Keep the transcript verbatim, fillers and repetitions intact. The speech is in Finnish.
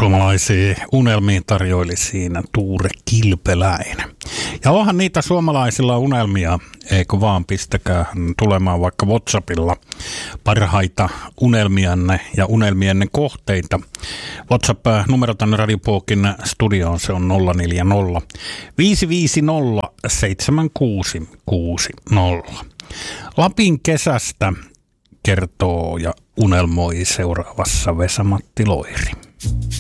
Suomalaisiin unelmiin tarjoili siinä Tuure Kilpeläinen. Ja onhan niitä suomalaisilla unelmia, eikö vaan, pistäkää tulemaan vaikka WhatsAppilla parhaita unelmianne ja unelmienne kohteita. WhatsApp-numero tänne Radiopokin studioon, se on nolla neljä nolla viisi viisi nolla seitsemän kuusi kuusi nolla. Lapin kesästä kertoo ja unelmoi seuraavassa Vesa-Matti Loiri.